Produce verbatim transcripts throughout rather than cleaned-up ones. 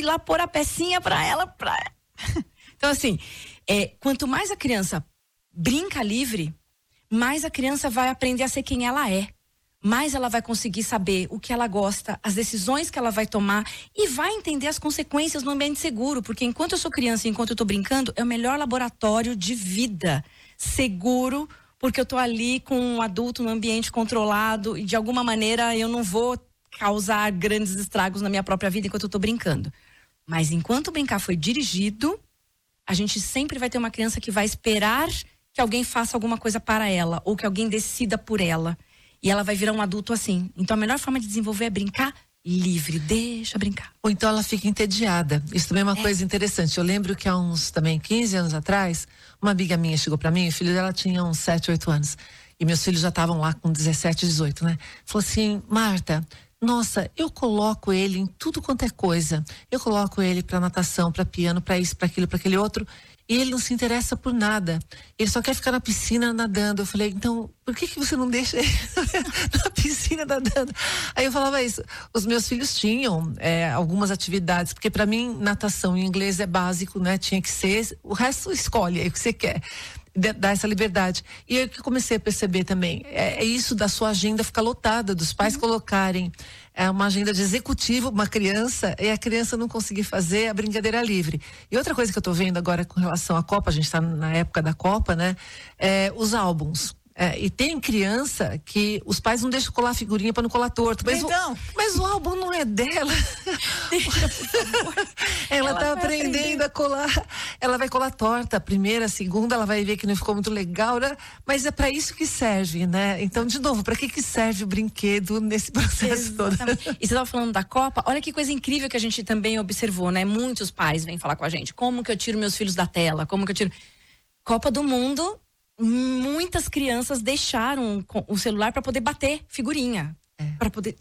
lá pôr a pecinha pra ela. Pra... Então, assim, é, quanto mais a criança brinca livre, mais a criança vai aprender a ser quem ela é. Mais ela vai conseguir saber o que ela gosta, as decisões que ela vai tomar e vai entender as consequências no ambiente seguro. Porque enquanto eu sou criança e enquanto eu tô brincando, é o melhor laboratório de vida. Seguro, porque eu tô ali com um adulto no ambiente controlado e de alguma maneira eu não vou causar grandes estragos na minha própria vida enquanto eu tô brincando. Mas enquanto brincar foi dirigido, a gente sempre vai ter uma criança que vai esperar que alguém faça alguma coisa para ela ou que alguém decida por ela. E ela vai virar um adulto assim. Então a melhor forma de desenvolver é brincar livre, deixa brincar. Ou então ela fica entediada. Isso também é uma é. coisa interessante. Eu lembro que há uns também quinze anos atrás, uma amiga minha chegou pra mim, o filho dela tinha uns sete, oito anos. E meus filhos já estavam lá com dezessete, dezoito, né? Falou assim: Marta, nossa, eu coloco ele em tudo quanto é coisa. Eu coloco ele pra natação, pra piano, pra isso, pra aquilo, pra aquele outro. E ele não se interessa por nada. Ele só quer ficar na piscina nadando. Eu falei, então, por que que você não deixa ele na piscina nadando? Aí eu falava isso. Os meus filhos tinham é, algumas atividades, porque para mim, natação em inglês é básico, né? Tinha que ser, o resto escolhe aí o que você quer. Dar essa liberdade. E aí que eu comecei a perceber também, é, é isso da sua agenda ficar lotada, dos pais uhum. colocarem é, uma agenda de executivo, uma criança, e a criança não conseguir fazer a brincadeira livre. E outra coisa que eu tô vendo agora com relação à Copa, a gente tá na época da Copa, né? É, os álbuns. É, e tem criança que os pais não deixam colar figurinha para não colar torto. Mas, então. o, mas o álbum não é dela. Deixa, por favor. Ela, ela tá aprendendo, aprendendo a colar. Ela vai colar torta. A primeira, a segunda, ela vai ver que não ficou muito legal, né? Mas é para isso que serve, né? Então, de novo, para que que serve o brinquedo nesse processo Exatamente. todo? E você estava falando da Copa, olha que coisa incrível que a gente também observou, né? Muitos pais vêm falar com a gente. Como que eu tiro meus filhos da tela? Como que eu tiro... Copa do Mundo... Muitas crianças deixaram o celular para poder bater figurinha, é. para poder.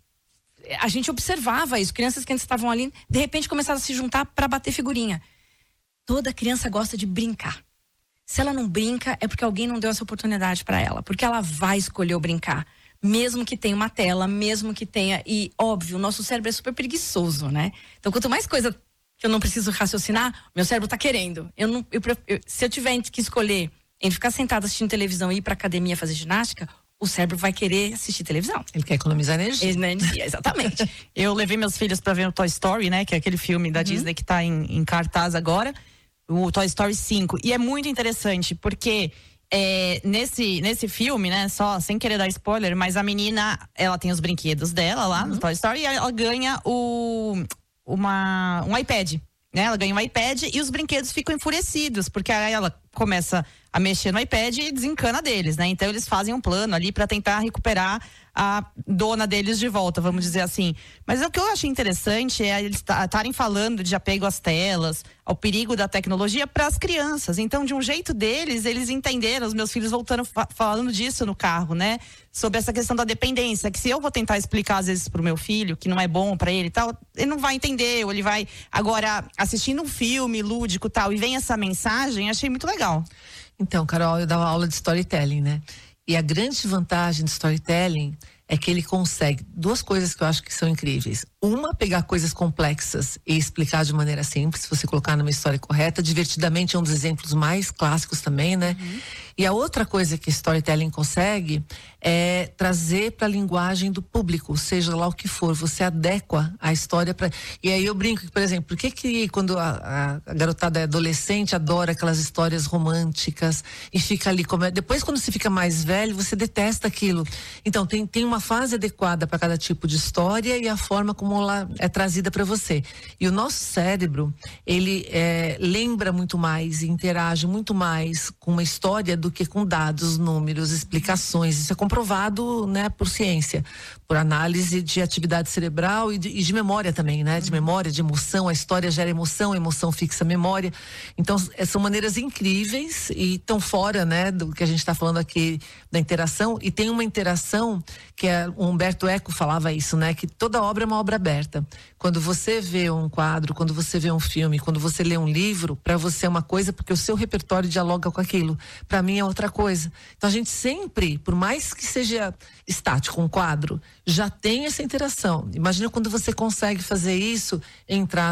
A gente observava isso, crianças que antes estavam ali, de repente começaram a se juntar para bater figurinha. Toda criança gosta de brincar. Se ela não brinca, é porque alguém não deu essa oportunidade para ela, porque ela vai escolher o brincar, mesmo que tenha uma tela, mesmo que tenha. E óbvio, o nosso cérebro é super preguiçoso, né? Então, quanto mais coisa que eu não preciso raciocinar, meu cérebro tá querendo. Eu não, eu, eu, se eu tiver que escolher entre ficar sentado assistindo televisão e ir pra academia fazer ginástica, o cérebro vai querer assistir televisão. Ele quer economizar energia. Energia, exatamente. Eu levei meus filhos pra ver o Toy Story, né? Que é aquele filme da uhum. Disney que tá em, em cartaz agora. O Toy Story cinco. E é muito interessante, porque é, nesse, nesse filme, né? Só sem querer dar spoiler, mas a menina, ela tem os brinquedos dela lá uhum. no Toy Story e ela ganha o, uma, um iPad. Né? Ela ganha um iPad e os brinquedos ficam enfurecidos, porque aí ela começa a mexer no iPad e desencana deles, né? Então eles fazem um plano ali para tentar recuperar a dona deles de volta, vamos dizer assim. Mas o que eu achei interessante é eles estarem falando de apego às telas, ao perigo da tecnologia para as crianças. Então, de um jeito deles, eles entenderam, os meus filhos voltando fa- falando disso no carro, né? Sobre essa questão da dependência, que se eu vou tentar explicar às vezes pro meu filho, que não é bom para ele e tal, ele não vai entender, ou ele vai agora assistindo um filme lúdico e tal, e vem essa mensagem, achei muito legal. Então, Carol, eu dava aula de storytelling, né? E a grande vantagem do storytelling é que ele consegue duas coisas que eu acho que são incríveis. Uma, pegar coisas complexas e explicar de maneira simples, se você colocar numa história correta. Divertidamente é um dos exemplos mais clássicos também, né? Uhum. E a outra coisa que storytelling consegue é trazer para a linguagem do público, seja lá o que for, você adequa a história para. E aí eu brinco, por exemplo, por que que quando a, a garotada é adolescente adora aquelas histórias românticas e fica ali, como é... depois quando você fica mais velho, você detesta aquilo. Então tem, tem uma fase adequada para cada tipo de história e a forma como ela é trazida para você. E o nosso cérebro, ele é, lembra muito mais e interage muito mais com uma história do que com dados, números, explicações. Isso é comprovado, né, por ciência, por análise de atividade cerebral e de, e de memória também, né? De memória, de emoção. A história gera emoção, a emoção fixa a memória. Então, são maneiras incríveis e estão fora, né, do que a gente está falando aqui da interação. E tem uma interação que é, o Humberto Eco falava isso, né? Que toda obra é uma obra aberta. Quando você vê um quadro, quando você vê um filme, quando você lê um livro, para você é uma coisa porque o seu repertório dialoga com aquilo. Para mim é outra coisa. Então a gente sempre, por mais que seja estático um quadro, já tem essa interação. Imagina quando você consegue fazer isso, entrar